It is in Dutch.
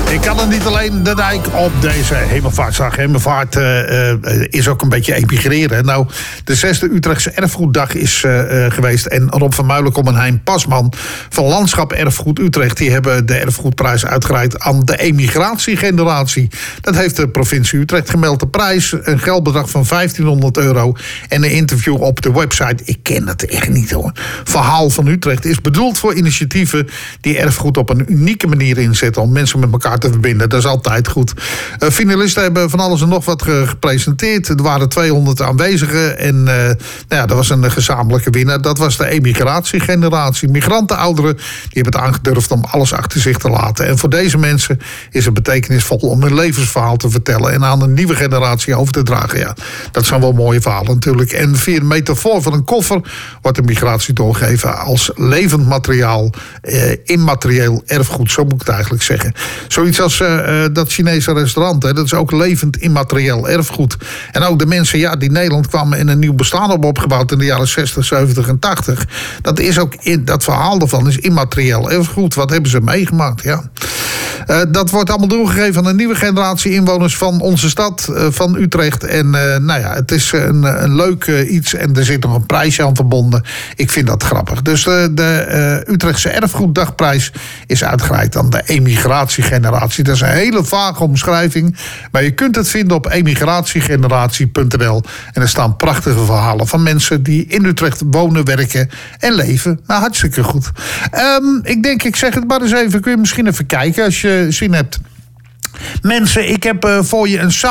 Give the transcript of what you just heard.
Ik kan er niet alleen de dijk op deze Hemelvaartsdag. Hemelvaart is ook een beetje emigreren. Nou, de 6e Utrechtse Erfgoeddag is geweest. En Rob van Meulenkom en Hein Pasman van Landschap Erfgoed Utrecht... die hebben de erfgoedprijs uitgereikt aan de emigratiegeneratie. Dat heeft de provincie Utrecht gemeld. De prijs, een geldbedrag van €1500. En een interview op de website. Ik ken het echt niet hoor. Verhaal van Utrecht is bedoeld voor initiatieven... die erfgoed op een unieke manier inzetten... om mensen met elkaar te verbinden. Dat is altijd goed. Finalisten hebben van alles en nog wat gepresenteerd. Er waren 200 aanwezigen. En dat was een gezamenlijke winnaar. Dat was de emigratiegeneratie. Migrantenouderen die hebben het aangedurfd om alles achter zich te laten. En voor deze mensen is het betekenisvol om hun levensverhaal te vertellen... en aan een nieuwe generatie over te dragen. Ja, dat zijn wel mooie verhalen natuurlijk. En via de metafoor van een koffer wordt de migratie doorgegeven als levend materiaal, immaterieel erfgoed, zo moet ik het eigenlijk zeggen. Zoiets als dat Chinese restaurant, hè, dat is ook levend immaterieel erfgoed. En ook de mensen die Nederland kwamen en een nieuw bestaan hebben opgebouwd in de jaren 60, 70 en 80. Dat is ook dat verhaal daarvan is immaterieel erfgoed. Wat hebben ze meegemaakt? Ja. Dat wordt allemaal doorgegeven aan een nieuwe generatie inwoners van onze stad, van Utrecht. En het is een leuk iets en er zit nog een prijsje aan verbonden. Ik vind dat grappig. Dus de Utrechtse Erfgoeddagprijs is uitgereikt aan de emigratiegeneratie. Dat is een hele vage omschrijving, maar je kunt het vinden op emigratiegeneratie.nl. En er staan prachtige verhalen van mensen die in Utrecht wonen, werken en leven. Nou, hartstikke goed. Ik zeg het maar eens even. Kun je misschien even kijken als je zin hebt. Mensen, ik heb voor je een